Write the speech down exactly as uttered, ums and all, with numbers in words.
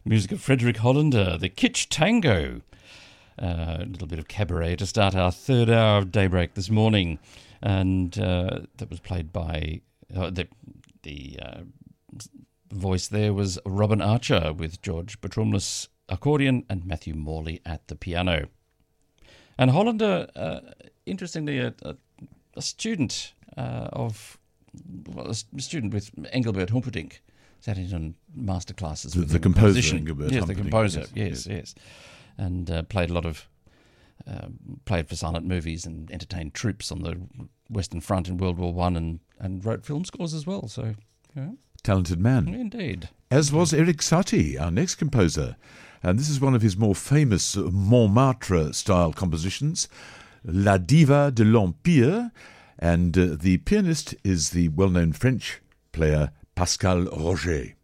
Music of Frederick Hollander, the Kitsch Tango. Uh, a little bit of cabaret to start our third hour of Daybreak this morning. And uh, that was played by... Uh, the the uh, voice there was Robin Archer with George Batrumlis accordion and Matthew Morley at the piano. And Hollander, uh, interestingly, a, a, a student uh, of... Well, a student with Engelbert Humperdinck. Sat in on master classes the, with the composer, Engelbert yes, the composer, yes, yes, yes, and uh, played a lot of uh, played for silent movies and entertained troops on the Western Front in World War One, and, and wrote film scores as well. So, yeah. Talented man, indeed. As was Erik Satie, our next composer, and this is one of his more famous Montmartre-style compositions, La Diva de l'Empire, and uh, the pianist is the well-known French player Pascal Roger.